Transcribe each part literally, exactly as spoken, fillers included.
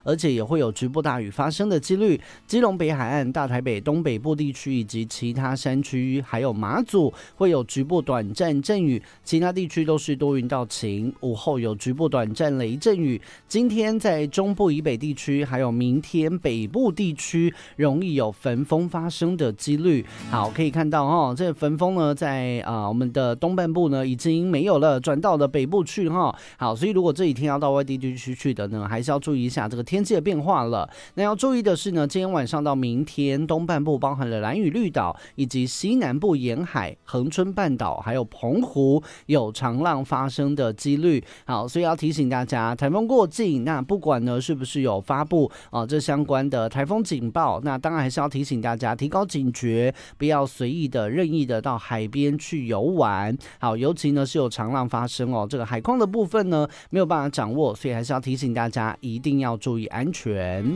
而且也会有局部大雨发生的几率。基隆北海岸、大台北东北部地区以及其他山区，还有马祖会有局部短暂阵雨，其他地区都是多云到晴，午后有局部短暂雷阵雨。今天在中部以北地区，还有明天北部地区容易有焚风发生的几率。好，可以看到哈，这个焚风呢，在啊、呃、我们的东半部呢已经没有了，转到了北部去哈。好，所以如果这几天要到外地地区去的呢，还是要注意一下这个天气的变化了。那要注意的是呢，今天晚上到明天，东半部包含了兰屿绿岛以及西南部沿海、恒春半岛还有澎湖有长浪发生的几率。好，所以要提醒大家，台风过境，那不管呢是不是有发布啊、呃、这相关的台风警报，那当然还是要提醒大家提高警觉，不要随意的任意的到海边去游玩。好，尤其呢是有长浪发生哦，这个海况的部分呢没有办法掌握，所以还是要提醒大家一定要注意安全。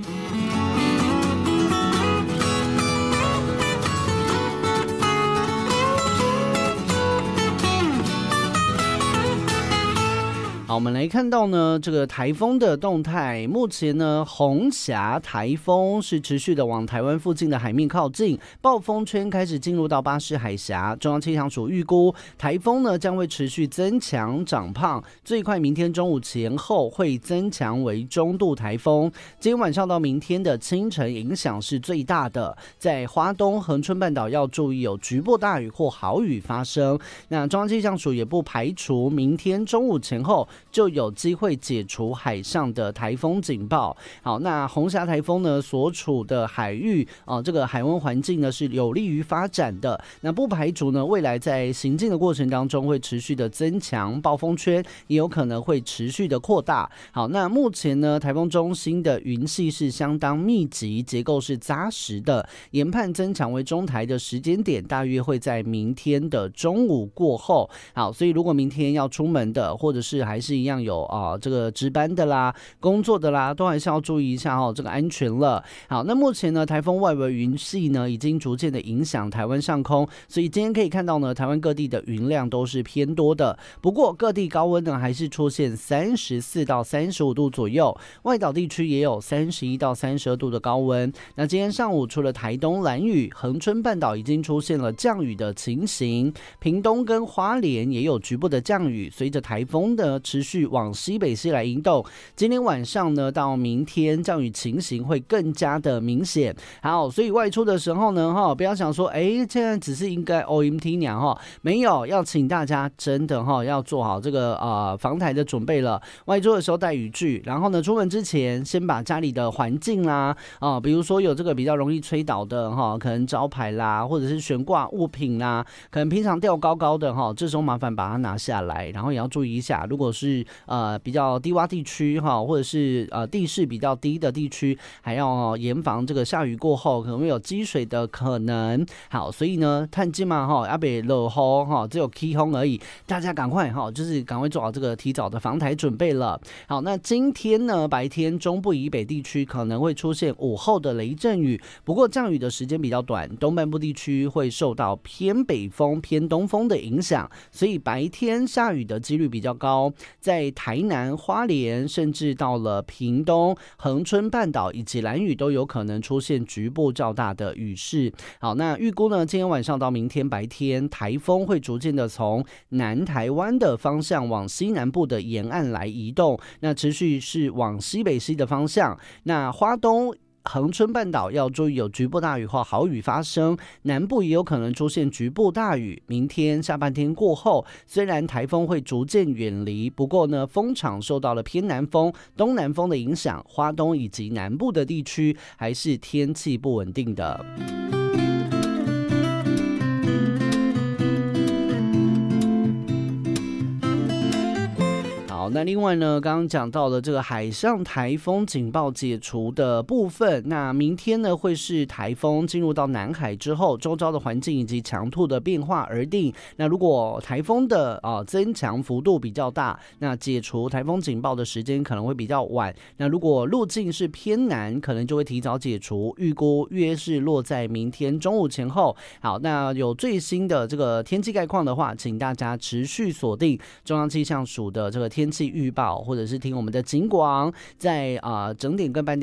好，我们来看到呢，这个台风的动态。目前呢，红霞台风是持续的往台湾附近的海面靠近，暴风圈开始进入到巴士海峡。中央气象署预估，台风呢将会持续增强长胖，最快明天中午前后会增强为中度台风。今天晚上到明天的清晨影响是最大的，在花东、恒春半岛要注意有局部大雨或豪雨发生。那中央气象署也不排除明天中午前后就有机会解除海上的台风警报。好，那红霞台风呢所处的海域啊、呃，这个海温环境呢是有利于发展的。那不排除呢未来在行进的过程当中会持续的增强，暴风圈也有可能会持续的扩大。好，那目前呢台风中心的云系是相当密集，结构是扎实的，研判增强为中台的时间点大约会在明天的中午过后。好，所以如果明天要出门的，或者是还是一样有啊、呃、这个值班的啦、工作的啦，都还是要注意一下哦，这个安全了。好，那目前呢，台风外围云系呢已经逐渐的影响台湾上空，所以今天可以看到呢，台湾各地的云量都是偏多的。不过各地高温呢还是出现三十四到三十五度左右，外岛地区也有三十一到三十二度的高温。那今天上午除了台东兰屿、恒春半岛已经出现了降雨的情形，屏东跟花莲也有局部的降雨，随着台风的持续往西北西来移动，今天晚上呢到明天降雨情形会更加的明显。好，所以外出的时候呢，哈，不要想说，哎，现在只是应该 O M T 娘哈，没有，要请大家真的哈要做好这个呃防台的准备了。外出的时候带雨具，然后呢出门之前先把家里的环境啦，啊、呃，比如说有这个比较容易吹倒的哈，可能招牌啦，或者是悬挂物品啦，可能平常吊高高的哈，这时候麻烦把它拿下来，然后也要注意一下，如果是呃比较低洼地区哈，或者是呃地势比较低的地区，还要严防这个下雨过后可能会有积水的可能。好，所以呢，探金嘛哈，阿北落雨哈，只有起风而已，大家赶快哈，就是赶快做好这个提早的防台准备了。好，那今天呢，白天中部以北地区可能会出现午后的雷阵雨，不过降雨的时间比较短，东半部地区会受到偏北风、偏东风的影响，所以白天下雨的几率比较高。在台南、花莲，甚至到了屏东、恒春半岛以及兰屿都有可能出现局部较大的雨势。好，那预估呢，今天晚上到明天白天，台风会逐渐的从南台湾的方向往西南部的沿岸来移动，那持续是往西北西的方向。那花东恒春半岛要注意有局部大雨或豪雨发生，南部也有可能出现局部大雨。明天下半天过后，虽然台风会逐渐远离，不过呢，风场受到了偏南风、东南风的影响，花东以及南部的地区还是天气不稳定的。好，那另外呢，刚刚讲到了这个海上台风警报解除的部分，那明天呢会是台风进入到南海之后，周遭的环境以及强度的变化而定。那如果台风的啊、呃、增强幅度比较大，那解除台风警报的时间可能会比较晚。那如果路径是偏南，可能就会提早解除，预估约是落在明天中午前后。好，那有最新的这个天气概况的话，请大家持续锁定中央气象署的这个天气预报，或者是听我们的警广，在啊、呃、整点跟半点